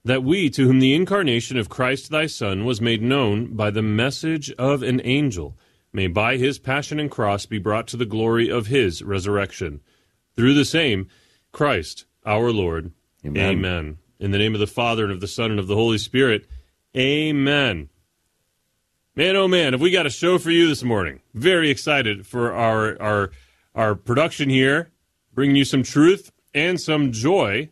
that we, to whom the incarnation of Christ thy Son was made known by the message of an angel, may by his passion and cross be brought to the glory of his resurrection. Through the same Christ our Lord. Amen. Amen. In the name of the Father, and of the Son, and of the Holy Spirit. Amen. Man, oh man, have we got a show for you this morning. Very excited for our production here, bringing you some truth and some joy.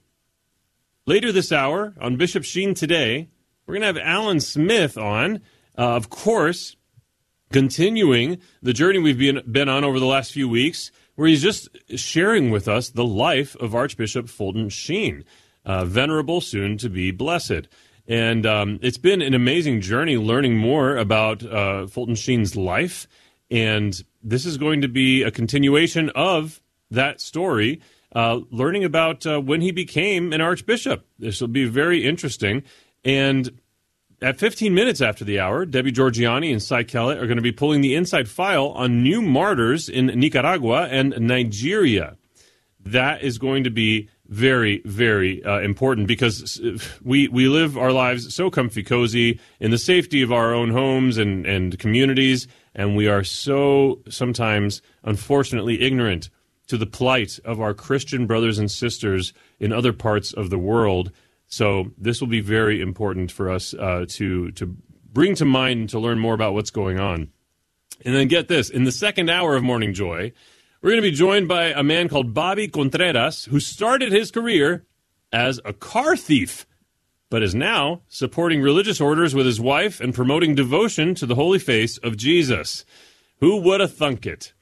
Later this hour, on Bishop Sheen Today, we're going to have Alan Smith on, of course, continuing the journey we've been on over the last few weeks, where he's just sharing with us the life of Archbishop Fulton Sheen, venerable, soon to be blessed. And it's been an amazing journey learning more about Fulton Sheen's life, and this is going to be a continuation of that story, learning about when he became an archbishop. This will be very interesting. And at 15 minutes after the hour, Debbie Georgiani and Cy Kellett are going to be pulling the inside file on new martyrs in Nicaragua and Nigeria. That is going to be very, very important, because we live our lives so comfy cozy in the safety of our own homes and communities, and we are so sometimes, unfortunately, ignorant to the plight of our Christian brothers and sisters in other parts of the world. So this will be very important for us to bring to mind and to learn more about what's going on. And then get this, in the second hour of Morning Joy, we're going to be joined by a man called Bobby Contreras, who started his career as a car thief, but is now supporting religious orders with his wife and promoting devotion to the holy face of Jesus. Who would have thunk it?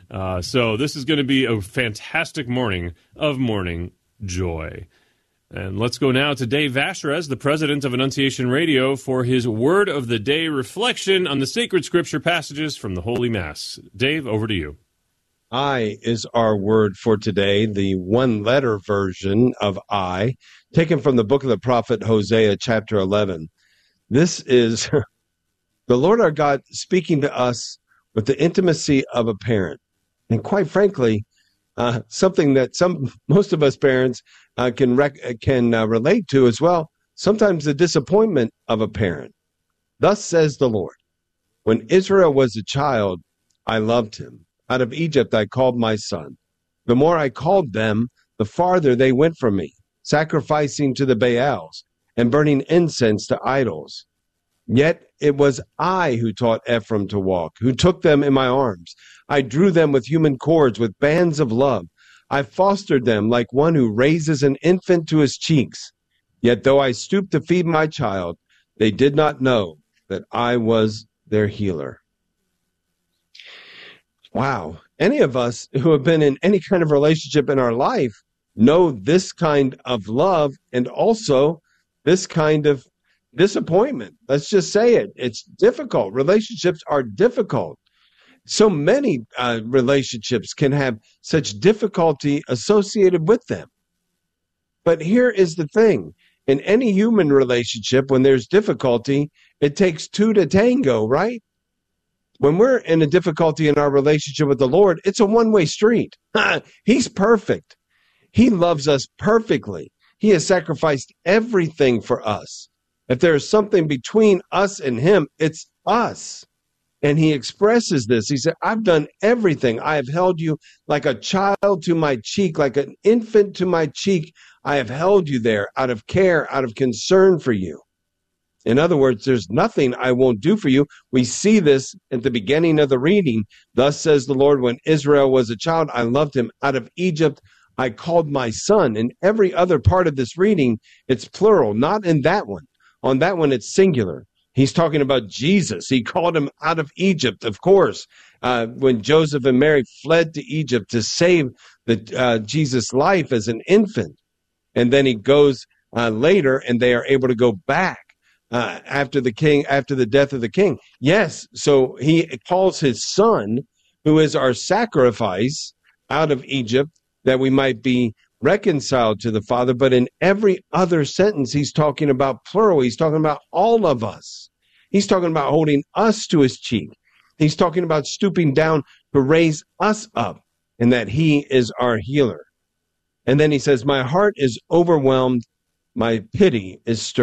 So this is going to be a fantastic morning of Morning Joy. And let's go now to Dave Vasherez, the president of Annunciation Radio, for his Word of the Day reflection on the sacred scripture passages from the Holy Mass. Dave, over to you. I is our word for today, the one-letter version of I, taken from the book of the prophet Hosea, chapter 11. This is the Lord our God speaking to us with the intimacy of a parent. And quite frankly, something that most of us parents can relate to as well, sometimes the disappointment of a parent. Thus says the Lord, when Israel was a child, I loved him. Out of Egypt I called my son. The more I called them, the farther they went from me, sacrificing to the Baals and burning incense to idols. Yet it was I who taught Ephraim to walk, who took them in my arms. I drew them with human cords, with bands of love. I fostered them like one who raises an infant to his cheeks. Yet though I stooped to feed my child, they did not know that I was their healer. Wow. Any of us who have been in any kind of relationship in our life know this kind of love and also this kind of disappointment. Let's just say it. It's difficult. Relationships are difficult. So many relationships can have such difficulty associated with them. But here is the thing. In any human relationship, when there's difficulty, it takes two to tango, right? When we're in a difficulty in our relationship with the Lord, it's a one-way street. He's perfect. He loves us perfectly. He has sacrificed everything for us. If there is something between us and him, it's us. And he expresses this. He said, I've done everything. I have held you like a child to my cheek, like an infant to my cheek. I have held you there out of care, out of concern for you. In other words, there's nothing I won't do for you. We see this at the beginning of the reading. Thus says the Lord, when Israel was a child, I loved him. Out of Egypt, I called my son. In every other part of this reading, it's plural, not in that one. On that one, it's singular. He's talking about Jesus. He called him out of Egypt, of course, when Joseph and Mary fled to Egypt to save Jesus' life as an infant. And then he goes later, and they are able to go back. After the death of the king. Yes, so he calls his son, who is our sacrifice, out of Egypt, that we might be reconciled to the Father. But in every other sentence, he's talking about plural. He's talking about all of us. He's talking about holding us to his cheek. He's talking about stooping down to raise us up, and that he is our healer. And then he says, my heart is overwhelmed. My pity is stirred.